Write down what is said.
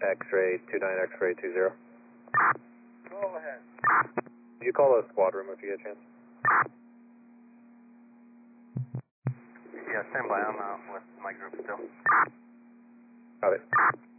X-ray 29, X-ray 20. Go ahead. Could you call the squad room if you get a chance? Yeah, stand by. I'm out with my group still. Got it.